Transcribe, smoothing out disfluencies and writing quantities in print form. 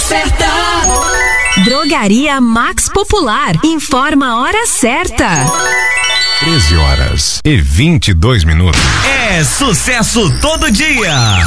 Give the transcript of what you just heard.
certa. Drogaria Max Popular informa a hora certa. 13h22. É sucesso todo dia.